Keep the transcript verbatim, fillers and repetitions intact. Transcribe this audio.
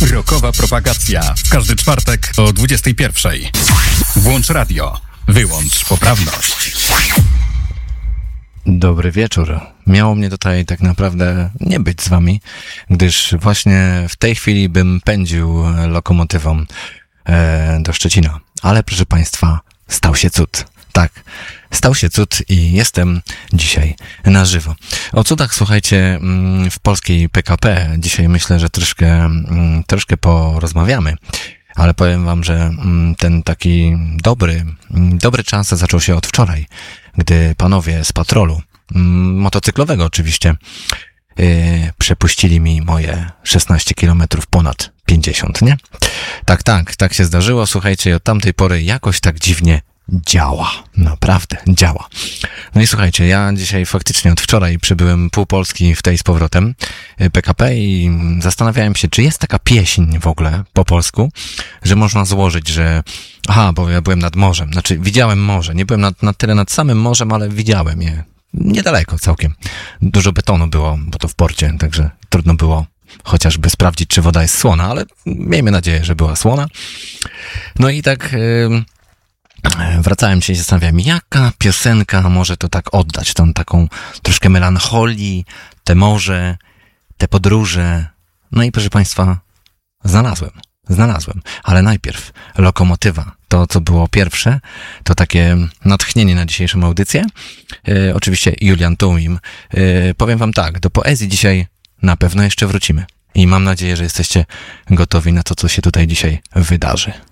Rokowa propagacja. W każdy czwartek o dwudziestej pierwszej. Włącz radio. Wyłącz poprawność. Dobry wieczór. Miało mnie tutaj tak naprawdę nie być z wami, gdyż właśnie w tej chwili bym pędził lokomotywą e, do Szczecina. Ale proszę państwa, stał się cud. Tak, stał się cud i jestem dzisiaj na żywo. O cudach, słuchajcie, w polskiej P K P dzisiaj myślę, że troszkę, troszkę porozmawiamy. Ale powiem wam, że ten taki dobry, dobry czas zaczął się od wczoraj, gdy panowie z patrolu, motocyklowego oczywiście, yy, przepuścili mi moje szesnaście kilometrów ponad pięćdziesiąt, nie? Tak, tak, tak się zdarzyło. Słuchajcie, od tamtej pory jakoś tak dziwnie działa. Naprawdę, działa. No i słuchajcie, ja dzisiaj faktycznie od wczoraj przybyłem pół Polski w tej z powrotem P K P i zastanawiałem się, czy jest taka pieśń w ogóle po polsku, że można złożyć, że aha, bo ja byłem nad morzem, znaczy widziałem morze, nie byłem nad, nad tyle nad samym morzem, ale widziałem je niedaleko całkiem. Dużo betonu było, bo to w porcie, także trudno było chociażby sprawdzić, czy woda jest słona, ale miejmy nadzieję, że była słona. No i tak yy, wracałem się i zastanawiałem, jaka piosenka może to tak oddać, tą taką troszkę melancholii, te morze, te podróże. No i proszę państwa, znalazłem, znalazłem. Ale najpierw lokomotywa. To, co było pierwsze, to takie natchnienie na dzisiejszą audycję. E, oczywiście Julian Tuwim. E, powiem wam tak, do poezji dzisiaj na pewno jeszcze wrócimy. I mam nadzieję, że jesteście gotowi na to, co się tutaj dzisiaj wydarzy.